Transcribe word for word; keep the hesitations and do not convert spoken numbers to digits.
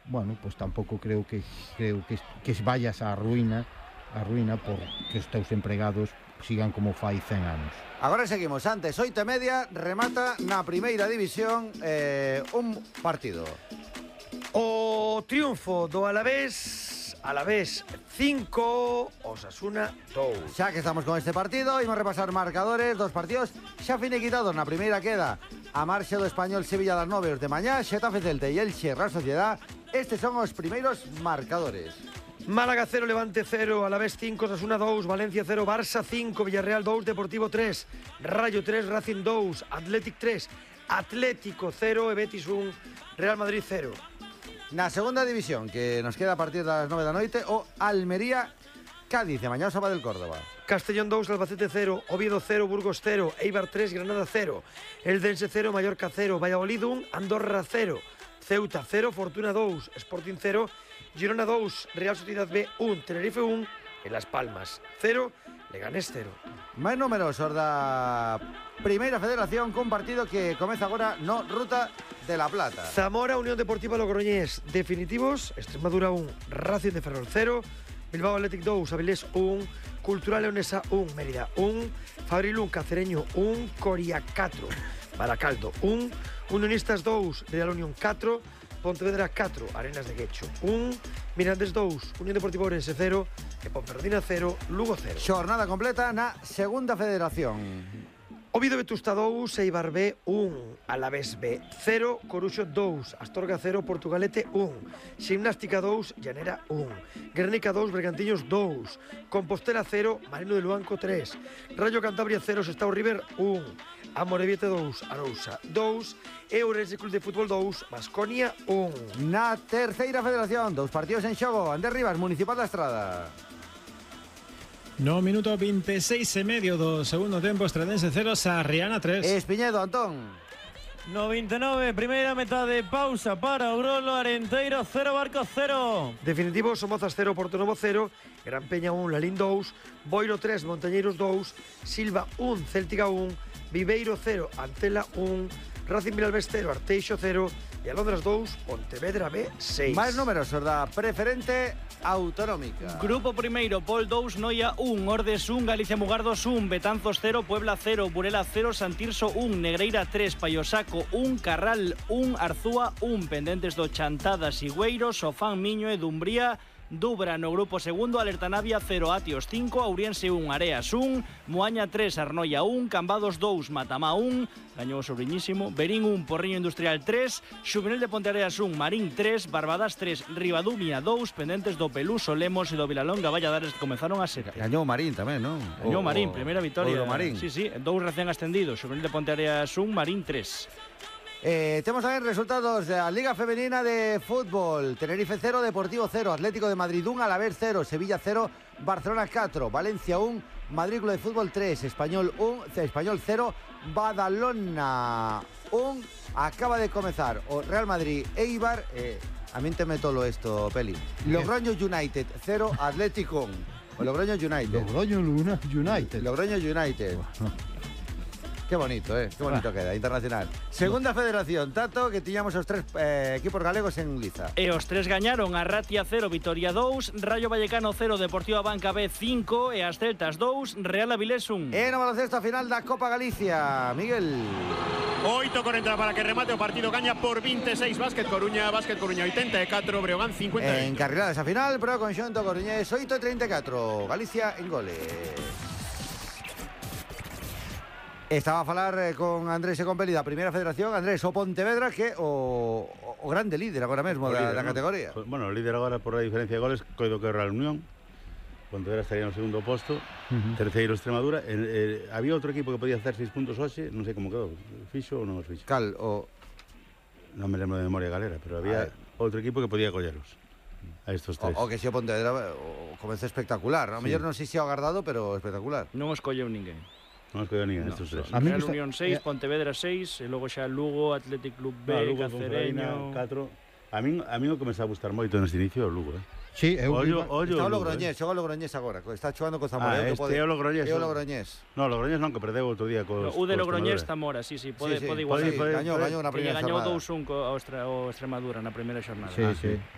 bueno, pues tampouco creo que creo que, que vayas á ruína, a ruína porque os teus empregados sigan como fai cen anos. Agora seguimos, antes, oito e media, remata na primeira división eh, un partido. O triunfo do Alavés, Alavés cinco, Osasuna dous. Xa que estamos con este partido, imos repasar marcadores dos partidos xa finiquitados. Na primeira queda a marcha do Español Sevilla das nove de mañá, Xetafe Celta e Elche Real Sociedad. Estes son os primeiros marcadores. Málaga cero, Levante cero, Alavés cinco, Osasuna dous, Valencia cero, Barça cinco, Villarreal dous, Deportivo tres, Rayo tres, Racing dous, Athletic tres, Atlético cero e Betis un, Real Madrid cero. Na segunda división, que nos queda a partir das nove da noite, o Almería Cádiz, de mañá o Saba del Córdoba. Castellón dous, Albacete cero, Oviedo cero, Burgos cero, Eibar tres, Granada cero, Eldense cero, Mallorca cero, Valladolid un, Andorra cero, Ceuta cero, Fortuna dous, Sporting cero, Girona dous, Real Sociedad B un, Tenerife un e Las Palmas cero, Leganés cero. Máis números os da Primeira Federación, con partido que comeza agora no Ruta de la Plata. Zamora, Unión Deportiva Logroñés definitivos, Extremadura un, Racing de Ferrol cero, Bilbao Athletic dous, Avilés un, Cultural Leonesa un, Mérida un, Fabril un, Cacereño un, Coria catro, Baracaldo un, Unionistas dous, Real Unión catro, Pontevedra catro, Arenas de Guecho un, Mirandés dous, Unión Deportiva Ourense cero e Ponferradina cero, Lugo cero. Xornada completa na Segunda Federación. Oviedo Vetusta dous, Eibar B un, Alavés B cero, Coruxo dous, Astorga cero, Portugalete un, Gimnástica dous, Llanera un, Guernica dous, Bergantiños dous, Compostela cero, Marino de Luanco tres, Rayo Cantabria cero, Sestao River un, Amorebieta dous, Arousa dous e Ourense Club de Fútbol dous, Baskonia un. Na Terceira Federación, dous partidos en xogo. Andrés Rivas, Municipal da Estrada. No minuto veintiséis e medio do segundo tempo, Estradense cero, Sarriana tres. Espiñedo, Antón. noventa e nove, primeira metade, pausa para o Grolo, Arenteiro cero, Barco cero. Definitivo, Somozas cero, Portonovo cero, Gran Peña un, Lalín dous, Boiro tres, Montañeiros dous, Silva un, Céltica un, Viveiro cero, Antela un, Racing Vilalbés cero, Arteixo cero e Alondras dous, Pontevedra B seis. Máis números os da Preferente Autonómica. Grupo primeiro, Pol dous, Noia un, Ordes un, Galicia Mugardos un, Betanzos cero, Puebla cero, Burela cero, Santirso un, Negreira tres, Paiosaco un, Carral un, Arzúa un, pendentes do Chantada, Sigüeiro, Sofán, Miño e Dumbría. Dubra no grupo segundo, Alerta Navia cero, Atios cinco, Auriense un, Areas un, Moaña tres, Arnoia un, Cambados dous, Matamá un, gañou o Sobriñísimo, Berín un, Porriño Industrial tres, Xuvenil de Ponteareas un, Marín tres, Barbadas tres, Ribadumia dous, pendentes do Peluso, Lemos e do Vilalonga Valladares que comenzaron a sete. Gañou Marín tamén, non? Gañou Marín, primeira vitoria. O Marín. Sí, sí, dous recén ascendidos, Xuvenil de Ponteareas un, Marín tres. Eh, temos tamén resultados da Liga Femenina de Fútbol. Tenerife cero, Deportivo cero, Atlético de Madrid un, Alavés cero, Sevilla cero, Barcelona catro, Valencia un, Madrid Club de Fútbol tres, Español un, Español cero, Badalona un. Acaba de comezar o Real Madrid Eibar, eh, a min teme todo isto, Peli. Logroño United cero, Atlético un. O Logroño United. Logroño United. Logroño United. Qué bonito, eh? Qué bonito queda, internacional. Segunda Federación, Tato, que tiñamos os tres eh, equipos galegos en liza. E os tres gañaron, a Ratia cero, Vitoria dous, Rayo Vallecano cero, Deportiva Banca B cinco e as Celtas dous, Real Avilés un. E no baloncesto a final da Copa Galicia, Miguel. oito corenta para que remate o partido, gaña por veintiséis Básquet Coruña, Básquet Coruña oitenta e catro, Breogán cincuenta e oito. Encarriladas a final, pero con xonto Coruñés oito e treinta e catro, Galicia en goles. Estaba a falar eh, con Andrés e con Peli da Primeira Federación. Andrés, o Pontevedra que o, o grande líder agora mesmo da, da categoría. ¿no? Bueno, o líder agora por a diferencia de goles, coido que é Real Unión. Pontevedra estaría no segundo posto, uh-huh. Terceiro Extremadura. Eh, eh, había outro equipo que podía hacer seis puntos hoxe, non sei como quedou, fixo ou non os fixo. Cal, o... Non me lembro de memoria galera, pero había outro equipo que podía colleros a estos tres. O, o que se o Pontevedra o, comeza espectacular. A sí. mellor non sei se o agardado, pero espectacular. Non os colleu ninguén. Non os colleu ninguén, no, estos tres. A Real gusta... Unión seis, Pontevedra seis, e logo xa Lugo, Athletic Club B, no, Lugo, Cacereño... catro. A min, a min o que me está a gustar moito neste inicio é o Lugo, eh? Sí, eu ollo, ollo, está o Logroñés, xoga o Logroñés agora, está xogando co Zamora. Ah, este pode... é o Logroñés. É o Logroñés. No, o Logroñés non, que perdeu outro día cos... No, o de Logroñés Zamora, sí, sí, pode, sí, sí. pode igualar. Sí, gañou, gañou na primeira xornada. Gañou dous un ao Extremadura na primeira xornada. Sí, sí.